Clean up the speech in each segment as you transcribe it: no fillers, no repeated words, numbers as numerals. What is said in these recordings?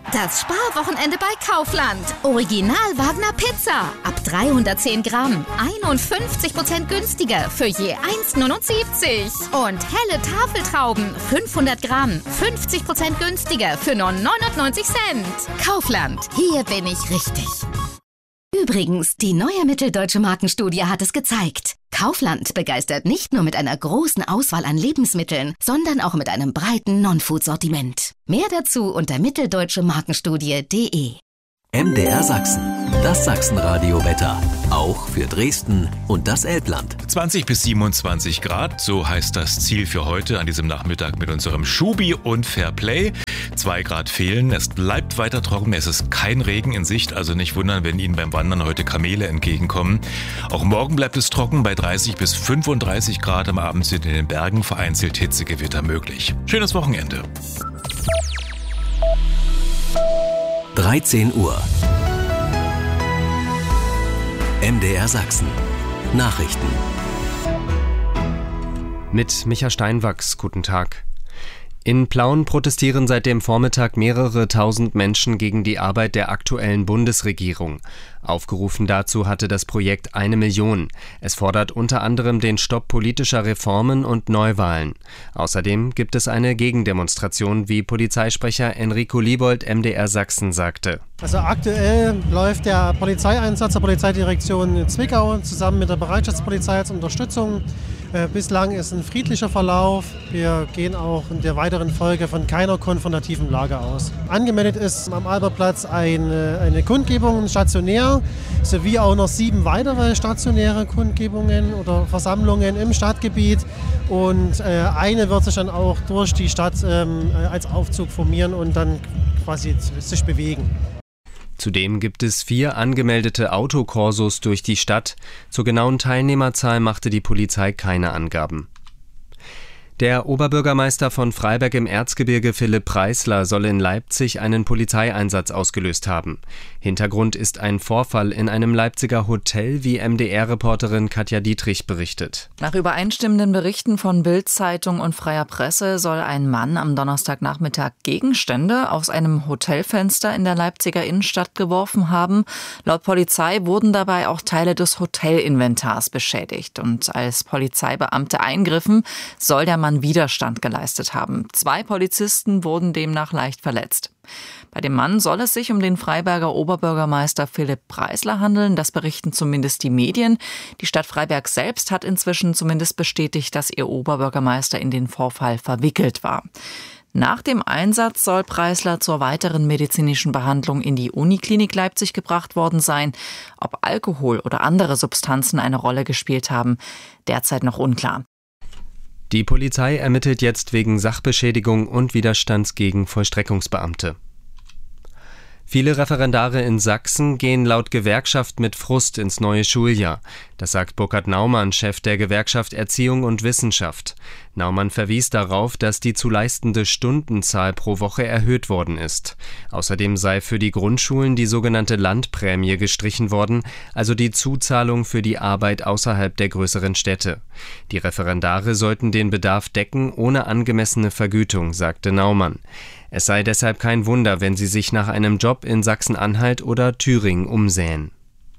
Das Sparwochenende bei Kaufland. Original Wagner Pizza. Ab 310 Gramm. 51% günstiger für je 1,79. Und helle Tafeltrauben. 500 Gramm. 50% günstiger für nur 99 Cent. Kaufland. Hier bin ich richtig. Übrigens, die neue Mitteldeutsche Markenstudie hat es gezeigt. Kaufland begeistert nicht nur mit einer großen Auswahl an Lebensmitteln, sondern auch mit einem breiten Non-Food-Sortiment. Mehr dazu unter mitteldeutsche-markenstudie.de. MDR Sachsen, das Sachsenradio-Wetter. Auch für Dresden und das Elbland. 20 bis 27 Grad, so heißt das Ziel für heute an diesem Nachmittag mit unserem Schubi und Fairplay. 2 Grad fehlen, es bleibt weiter trocken, es ist kein Regen in Sicht, also nicht wundern, wenn Ihnen beim Wandern heute Kamele entgegenkommen. Auch morgen bleibt es trocken bei 30 bis 35 Grad, am Abend sind in den Bergen vereinzelt Hitzegewitter möglich. Schönes Wochenende. 13 Uhr. MDR Sachsen. Nachrichten. Mit Micha Steinwachs, guten Tag. In Plauen protestieren seit dem Vormittag mehrere tausend Menschen gegen die Arbeit der aktuellen Bundesregierung. Aufgerufen dazu hatte das Projekt 1 Million. Es fordert unter anderem den Stopp politischer Reformen und Neuwahlen. Außerdem gibt es eine Gegendemonstration, wie Polizeisprecher Enrico Liebold MDR Sachsen sagte. Also aktuell läuft der Polizeieinsatz der Polizeidirektion Zwickau zusammen mit der Bereitschaftspolizei als Unterstützung. Bislang ist ein friedlicher Verlauf. Wir gehen auch in der weiteren Folge von keiner konfrontativen Lage aus. Angemeldet ist am Albertplatz eine Kundgebung stationär, sowie auch noch 7 weitere stationäre Kundgebungen oder Versammlungen im Stadtgebiet. Und eine wird sich dann auch durch die Stadt als Aufzug formieren und dann quasi sich bewegen. Zudem gibt es 4 angemeldete Autokorsos durch die Stadt. Zur genauen Teilnehmerzahl machte die Polizei keine Angaben. Der Oberbürgermeister von Freiberg im Erzgebirge, Philipp Preisler, soll in Leipzig einen Polizeieinsatz ausgelöst haben. Hintergrund ist ein Vorfall in einem Leipziger Hotel, wie MDR-Reporterin Katja Dietrich berichtet. Nach übereinstimmenden Berichten von Bild-Zeitung und Freier Presse soll ein Mann am Donnerstagnachmittag Gegenstände aus einem Hotelfenster in der Leipziger Innenstadt geworfen haben. Laut Polizei wurden dabei auch Teile des Hotelinventars beschädigt. Und als Polizeibeamte eingriffen, soll der Mann Widerstand geleistet haben. 2 Polizisten wurden demnach leicht verletzt. Bei dem Mann soll es sich um den Freiberger Oberbürgermeister Philipp Preisler handeln. Das berichten zumindest die Medien. Die Stadt Freiberg selbst hat inzwischen zumindest bestätigt, dass ihr Oberbürgermeister in den Vorfall verwickelt war. Nach dem Einsatz soll Preisler zur weiteren medizinischen Behandlung in die Uniklinik Leipzig gebracht worden sein. Ob Alkohol oder andere Substanzen eine Rolle gespielt haben, derzeit noch unklar. Die Polizei ermittelt jetzt wegen Sachbeschädigung und Widerstands gegen Vollstreckungsbeamte. Viele Referendare in Sachsen gehen laut Gewerkschaft mit Frust ins neue Schuljahr. Das sagt Burkhard Naumann, Chef der Gewerkschaft Erziehung und Wissenschaft. Naumann verwies darauf, dass die zu leistende Stundenzahl pro Woche erhöht worden ist. Außerdem sei für die Grundschulen die sogenannte Landprämie gestrichen worden, also die Zuzahlung für die Arbeit außerhalb der größeren Städte. Die Referendare sollten den Bedarf decken ohne angemessene Vergütung, sagte Naumann. Es sei deshalb kein Wunder, wenn sie sich nach einem Job in Sachsen-Anhalt oder Thüringen umsähen.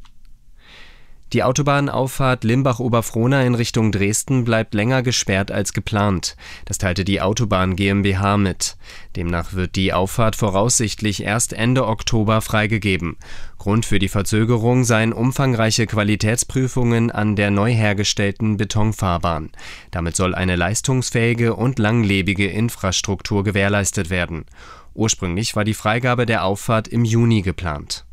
Die Autobahnauffahrt Limbach-Oberfrohna in Richtung Dresden bleibt länger gesperrt als geplant. Das teilte die Autobahn GmbH mit. Demnach wird die Auffahrt voraussichtlich erst Ende Oktober freigegeben. Grund für die Verzögerung seien umfangreiche Qualitätsprüfungen an der neu hergestellten Betonfahrbahn. Damit soll eine leistungsfähige und langlebige Infrastruktur gewährleistet werden. Ursprünglich war die Freigabe der Auffahrt im Juni geplant.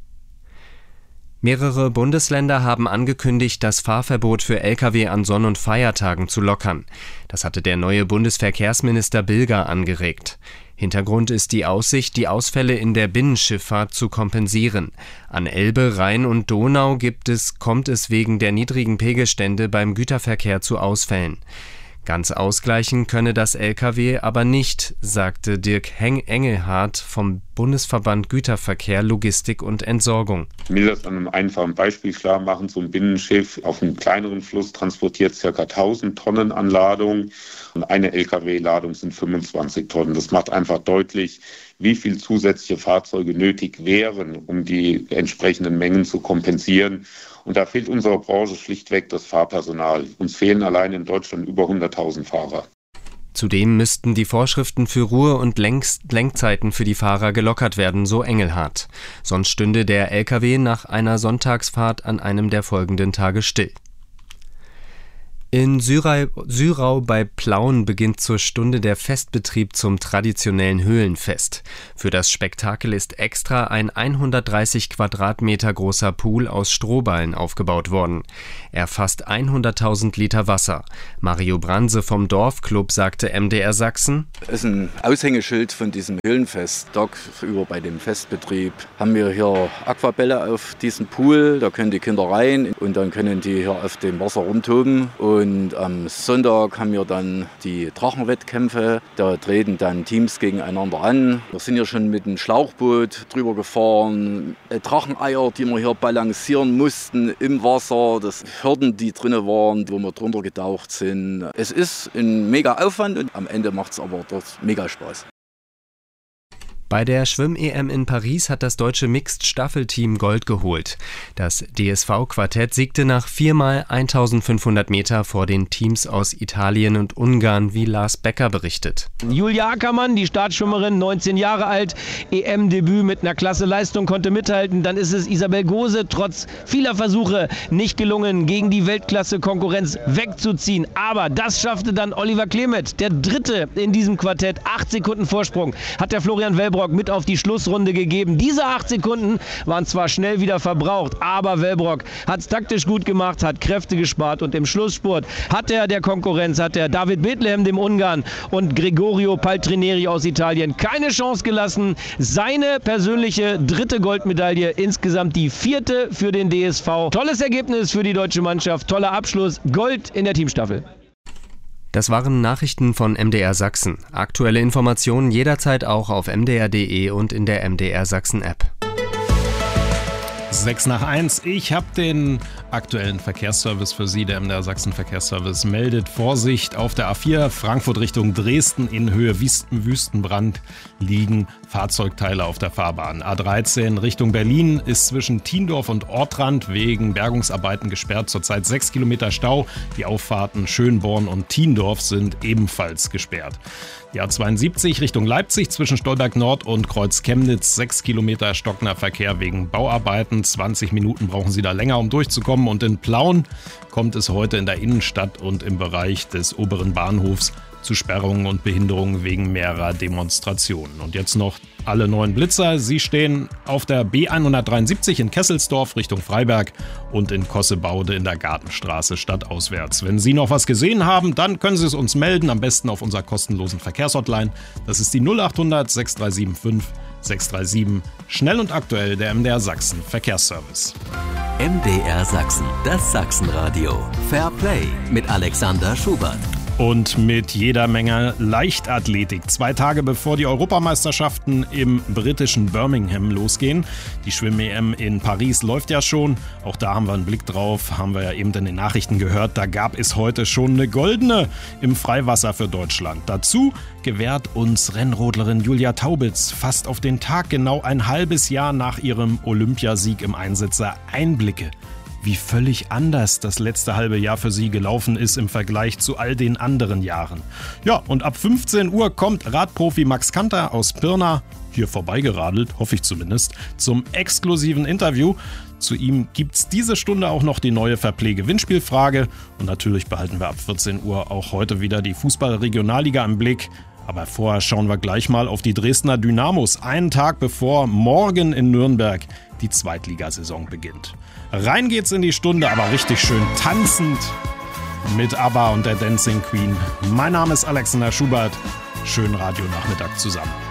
Mehrere Bundesländer haben angekündigt, das Fahrverbot für Lkw an Sonn- und Feiertagen zu lockern. Das hatte der neue Bundesverkehrsminister Bilger angeregt. Hintergrund ist die Aussicht, die Ausfälle in der Binnenschifffahrt zu kompensieren. An Elbe, Rhein und Donau kommt es wegen der niedrigen Pegelstände beim Güterverkehr zu Ausfällen. Ganz ausgleichen könne das LKW aber nicht, sagte Dirk Engelhardt vom Bundesverband Güterverkehr, Logistik und Entsorgung. Ich will das an einem einfachen Beispiel klar machen. So ein Binnenschiff auf einem kleineren Fluss transportiert ca. 1000 Tonnen an Ladung und eine LKW-Ladung sind 25 Tonnen. Das macht einfach deutlich, wie viel zusätzliche Fahrzeuge nötig wären, um die entsprechenden Mengen zu kompensieren. Und da fehlt unserer Branche schlichtweg das Fahrpersonal. Uns fehlen allein in Deutschland über 100.000 Fahrer. Zudem müssten die Vorschriften für Ruhe- und Lenkzeiten für die Fahrer gelockert werden, so Engelhardt. Sonst stünde der LKW nach einer Sonntagsfahrt an einem der folgenden Tage still. In Syrau bei Plauen beginnt zur Stunde der Festbetrieb zum traditionellen Höhlenfest. Für das Spektakel ist extra ein 130 Quadratmeter großer Pool aus Strohballen aufgebaut worden. Er fasst 100.000 Liter Wasser. Mario Branse vom Dorfclub sagte MDR Sachsen: Es ist ein Aushängeschild von diesem Höhlenfest. Tagsüber bei dem Festbetrieb haben wir hier Aquabälle auf diesem Pool. Da können die Kinder rein und dann können die hier auf dem Wasser rumtoben. Und am Sonntag haben wir dann die Drachenwettkämpfe. Da treten dann Teams gegeneinander an. Wir sind ja schon mit einem Schlauchboot drüber gefahren. Dracheneier, die wir hier balancieren mussten im Wasser. Das Hürden, die drin waren, wo wir drunter getaucht sind. Es ist ein mega Aufwand und am Ende macht es aber dort mega Spaß. Bei der Schwimm-EM in Paris hat das deutsche Mixed-Staffelteam Gold geholt. Das DSV-Quartett siegte nach 4x 1500 Meter vor den Teams aus Italien und Ungarn, wie Lars Becker berichtet. Julia Ackermann, die Startschwimmerin, 19 Jahre alt, EM-Debüt mit einer klasse Leistung, konnte mithalten. Dann ist es Isabel Gose, trotz vieler Versuche nicht gelungen, gegen die Weltklasse-Konkurrenz wegzuziehen. Aber das schaffte dann Oliver Klemet, der Dritte in diesem Quartett. 8 Sekunden Vorsprung hat der Florian Wellbrock mit auf die Schlussrunde gegeben. Diese 8 Sekunden waren zwar schnell wieder verbraucht, aber Wellbrock hat es taktisch gut gemacht, hat Kräfte gespart und im Schlussspurt hat er der Konkurrenz, hat er David Bethlehem, dem Ungarn, und Gregorio Paltrineri aus Italien keine Chance gelassen. Seine persönliche 3. Goldmedaille, insgesamt die 4. für den DSV. Tolles Ergebnis für die deutsche Mannschaft, toller Abschluss, Gold in der Teamstaffel. Das waren Nachrichten von MDR Sachsen. Aktuelle Informationen jederzeit auch auf mdr.de und in der MDR Sachsen App. 6:06. Ich habe den aktuellen Verkehrsservice für Sie. Der MDR Sachsen Verkehrsservice meldet Vorsicht auf der A4 Frankfurt Richtung Dresden in Höhe Wüstenbrand liegen Fahrzeugteile auf der Fahrbahn. A13 Richtung Berlin ist zwischen Tiendorf und Ortrand wegen Bergungsarbeiten gesperrt. Zurzeit 6 Kilometer Stau. Die Auffahrten Schönborn und Tiendorf sind ebenfalls gesperrt. Die A72 Richtung Leipzig zwischen Stolberg Nord und Kreuz Chemnitz 6 Kilometer stockender Verkehr wegen Bauarbeiten. 20 Minuten brauchen Sie da länger, um durchzukommen. Und in Plauen kommt es heute in der Innenstadt und im Bereich des oberen Bahnhofs zu Sperrungen und Behinderungen wegen mehrerer Demonstrationen. Und jetzt noch alle neuen Blitzer. Sie stehen auf der B173 in Kesselsdorf Richtung Freiberg und in Kossebaude in der Gartenstraße stadtauswärts. Wenn Sie noch was gesehen haben, dann können Sie es uns melden, am besten auf unserer kostenlosen Verkehrshotline. Das ist die 0800 6375 637. Schnell und aktuell, der MDR Sachsen Verkehrsservice. MDR Sachsen, das Sachsenradio. Fair Play mit Alexander Schubert. Und mit jeder Menge Leichtathletik. 2 Tage bevor die Europameisterschaften im britischen Birmingham losgehen. Die Schwimm-EM in Paris läuft ja schon. Auch da haben wir einen Blick drauf, haben wir ja eben in den Nachrichten gehört. Da gab es heute schon eine goldene im Freiwasser für Deutschland. Dazu gewährt uns Rennrodlerin Julia Taubitz fast auf den Tag genau ein halbes Jahr nach ihrem Olympiasieg im Einsitzer Einblicke, wie völlig anders das letzte halbe Jahr für sie gelaufen ist im Vergleich zu all den anderen Jahren. Ja, und ab 15 Uhr kommt Radprofi Max Kanter aus Pirna, hier vorbeigeradelt, hoffe ich zumindest, zum exklusiven Interview. Zu ihm gibt's diese Stunde auch noch die neue Fairplay-Gewinnspielfrage. Und natürlich behalten wir ab 14 Uhr auch heute wieder die Fußball-Regionalliga im Blick. Aber vorher schauen wir gleich mal auf die Dresdner Dynamos, einen Tag bevor morgen in Nürnberg die Zweitligasaison beginnt. Rein geht's in die Stunde, aber richtig schön tanzend mit ABBA und der Dancing Queen. Mein Name ist Alexander Schubert. Schönen Radionachmittag zusammen.